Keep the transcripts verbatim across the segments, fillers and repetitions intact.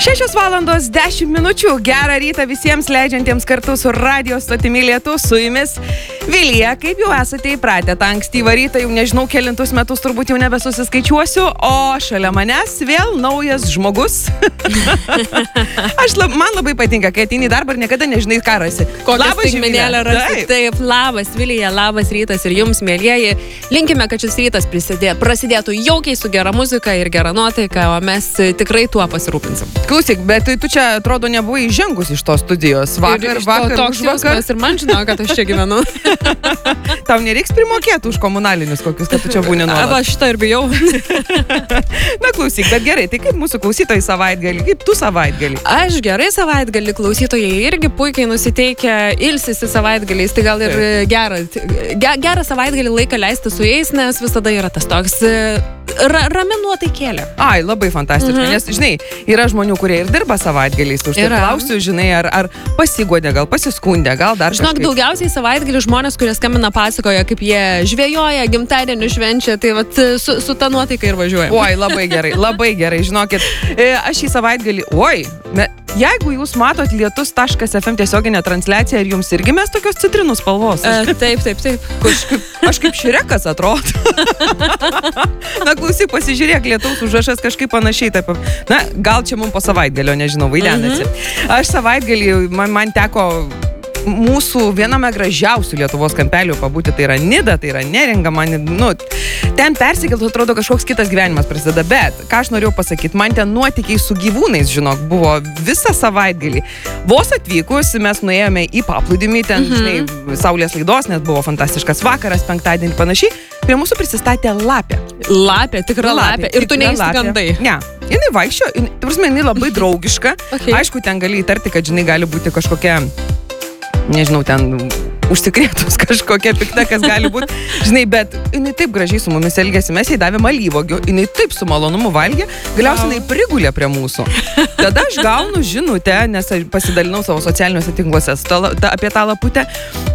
šešios valandos dešimt minučių. Gerą rytą visiems leidžiantiems kartu su radio stotimi Lietus. Su jumis Vilija, kaip jau esate įpratę, tą ankstyvą rytą, jau nežinau kelintus metus, turbūt jau nebesusiskaičiuosiu, o šalia manęs vėl naujas žmogus. Aš lab, man labai patinka, kai ateini į darbą ir niekada nežinai, ką rasi. Kokias staigmenėlę rasi. Taip. Taip, labas Vilija, labas rytas ir jums, mėlieji. Linkime, kad šis rytas prisidė, prasidėtų jaukiai su gera muzika ir gera nuotaika, o mes tikrai tuo pasirūpinsim. Klausyk, bet tu čia, atrodo, nebuvai įžengus iš tos studijos. Vakar, ir vakar, to, toks jausmas ir man žino, kad aš čia gyvenu. Tau nereiks primokėti už komunalinius kokius, kad tu čia būni nuolat. Aba, šito ir bijau. Na, klausyk, bet gerai, tai kaip mūsų klausytojai savaitgalį, kaip tu savaitgalį? Aš gerai savaitgalį, klausytojai irgi puikiai nusiteikę, ilsisi savaitgaliais, tai gal ir gerą, gerą savaitgalį laiką leisti su jais, nes visada yra tas toks ra, rami nuotaikėlė. Ai, labai fantastiška, mhm. Nes, žinai, yra žmonių, kurie ir dirba savaitgaliais, už tai klausiu, žinai, ar, ar pasigodė, gal pasiskundė, gal dar Žinok, kažkaip. Daugiausiai savaitgalį žmonės, kurie skambina, pasakoja, kaip jie žvejoja, gimtadienį švenčia, tai vat su, su ta nuotaika ir važiuoja. Oi, labai gerai, labai gerai, žinokit, aš į savaitgalį, oi, me, jeigu jūs matot lietus taškas ef em tiesioginę transliaciją ir jums irgi mes tokios citrinų spalvos. E, taip, taip, taip. Kažkaip, aš kaip Šrekas atrodo. Na, klausyk, pasižiūrėk, lietaus užrašas kažkaip panašiai. Taip, na, gal čia mums po savaitgalio, nežinau, vaidenasi. Mhm. Aš savaitgalį, man, man teko mūsų viename gražiausių Lietuvos kampelių pabūti, tai yra Nida, tai yra Neringa, man, nu, ten persikeltų, atrodo, kažkoks kitas gyvenimas prasideda, bet, ką aš norėjau pasakyti, man ten nuotykiai su gyvūnais, žinok, buvo visą savaitgalį. Vos atvykus, mes nuėjome į paplūdimį, ten, mhm. žinai, saulės laidos, nes buvo fantastiškas vakaras, penktadienį panašiai, prie mūsų prisistatė lapė. Lapė, tikra lapė. lapė. Ir tu neįsigandai. Ne. Jinai vaikščio, ta prasme, jinai labai draugiška. Okay. Aišku, ten gali įtarti, kad, žinai, gali būti kažkokia, nežinau, ten užsikrėtus kažkokia pikta, kas gali būti, žinai, bet jinai taip gražiai su mumis elgėsi, mes jai davėm alyvuogių, jinai taip su malonumu valgė, galiausiai jinai prigulė prie mūsų. Tada aš gaunu žinutę, nes aš pasidalinau savo socialiniuose tinkluose apie tą laputę,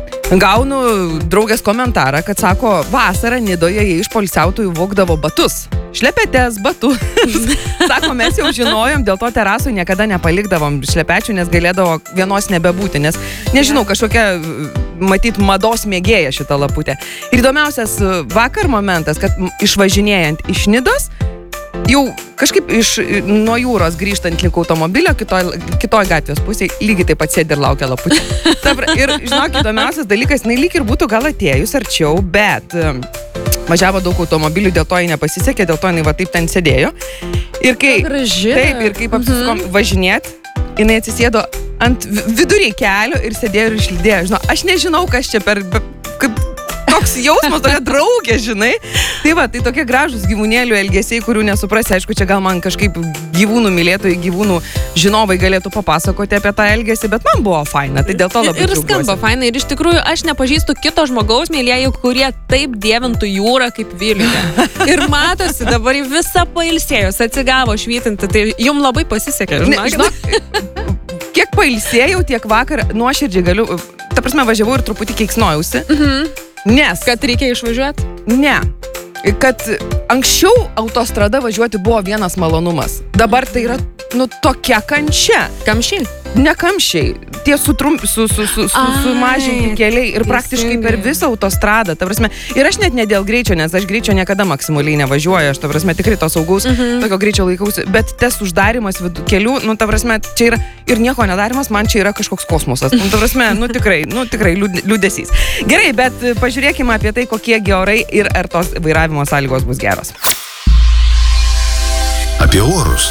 gaunu draugės komentarą, kad sako, vasarą Nidoje jie iš poilsiautojų vogdavo batus. Šlepetės, batus. Sako, mes jau žinojom, dėl to terasų niekada nepalikdavom šlepečių, nes galėdavo vienos nebebūti, nes, nežinau, kažkokia, matyt, mados mėgėja šitą laputę. Ir įdomiausias vakar momentas, kad išvažinėjant iš Nidos, jau kažkaip iš, nuo jūros grįžtant link automobilio, kitoj, kitoj gatvės pusėje, lygiai taip pat sėdi ir laukia laputė. Ir, žinok, įdomiausias dalykas, jinai lyg ir būtų gal atėjus arčiau, bet važiavo daug automobilių, dėl to jai nepasisekė, dėl to jinai va taip ten sėdėjo. Ir kai, taip, ir kaip apsiskom mhm. važinėt, jinai atsisėdo ant vidury kelio ir sėdėjo ir išlydėjo. Žinau, aš nežinau, kas čia per... kaip, toks jausmas, tokia draugė, žinai. Tai va, tai tokie gražūs gyvūnėlių elgesiai, kurių nesuprasi. Aišku, čia gal man kažkaip gyvūnų mylėtojai, gyvūnų žinovai galėtų papasakoti apie tą elgesį, bet man buvo faina, tai dėl to labai ir džiaugiuosi. Ir skamba faina. Ir iš tikrųjų, aš nepažįstu kito žmogaus, mėlėjų, kurie taip dievintų jūrą kaip Vilija. Ir matosi, dabar visą pailsėjus, atsigavo švytinti, tai jums labai pasisekė, žinok. Ne, žinok, kiek pailsėjau, tiek vakar nuoširdžiai galiu, ta prasme, važiavau ir truputį keiksnojausi. Mhm. Nes. Kad reikia išvažiuoti? Ne. Kad anksčiau autostrada važiuoti buvo vienas malonumas. Dabar tai yra, nu, tokia kančia. Kamščiai? Ne kamščiai. Tie sutrum, su, su, su, su, sumažinti keliai ir praktiškai per visą autostradą. Ta prasme, ir aš net ne dėl greičio, nes aš greičio niekada maksimaliai nevažiuoju. Aš, ta prasme, tikrai to saugaus mhm. tokio greičio laikausi. Bet tas uždarimas kelių, nu, ta prasme, čia yra ir nieko nedarimas, man čia yra kažkoks kosmosas. Nu, ta prasme, nu, tikrai, nu, tikrai liūdesys. Gerai, bet pažiūrėkime apie tai, kokie orai ir ar tos vairavimo sąlygos bus geros. Apie orus.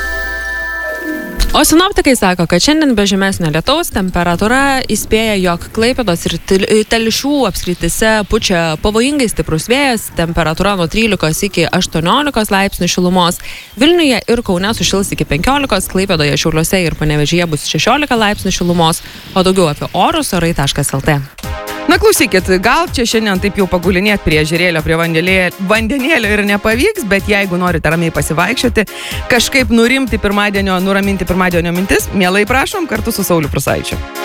O sinoptikai sako, kad šiandien be žemesnio lietaus temperatūra įspėja, jog Klaipėdos ir Telšių apskrityse pučia pavojingai stiprus vėjas, temperatūra nuo trylikos iki aštuoniolikos laipsnių šilumos. Vilniuje ir Kaune sušils iki penkiolikos, Klaipėdoje, Šiauliuose ir Panevėžyje bus šešiolika laipsnių šilumos, o daugiau apie orus orai taškas el tė. Na klausykit, gal čia šiandien taip jau pagulinėt prie ežerėlio, prie vandenėlio ir nepavyks, bet jeigu norite ramiai pasivaikščioti, kažkaip nurimti pirmadienio, nuraminti pirmadienio mintis, mielai prašom kartu su Sauliu Prūsaičiu.